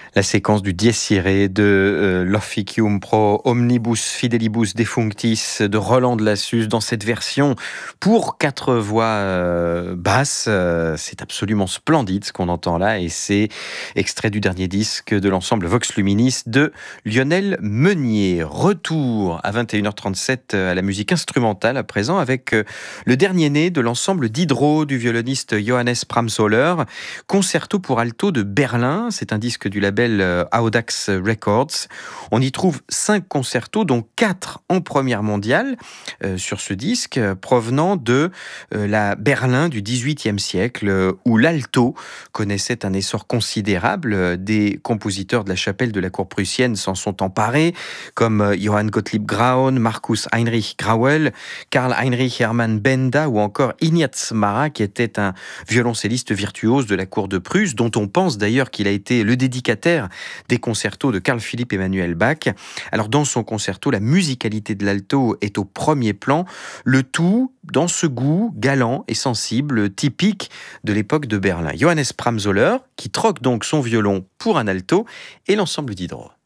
La séquence du Dies Irae de l'Officium pro omnibus fidelibus defunctis de Roland de Lassus dans cette version pour 4 voix basses. C'est absolument splendide ce qu'on entend là et c'est extrait du dernier disque de l'ensemble Vox Luminis de Lionel Meunier. Retour à 21h37 à la musique instrumentale à présent avec le dernier né de l'ensemble d'Hydro du violoniste Johannes Pramsoller, concerto pour alto de Berlin. C'est un disque du label Audax Records. On y trouve 5 concertos, dont 4 en première mondiale sur ce disque, provenant de la Berlin du XVIIIe siècle, où l'alto connaissait un essor considérable. Des compositeurs de la chapelle de la cour prussienne s'en sont emparés, comme Johann Gottlieb Graun, Markus Heinrich Grauel, Karl Heinrich Hermann Benda ou encore Ignaz Mara, qui était un violoncelliste virtuose de la cour de Prusse, dont on pense d'ailleurs qu'il a été le dédicataire des concertos de Carl Philipp Emanuel Bach. Alors dans son concerto, la musicalité de l'alto est au premier plan, le tout dans ce goût galant et sensible typique de l'époque de Berlin. Johannes Pramsoller, qui troque donc son violon pour un alto, et l'ensemble d'Hydro.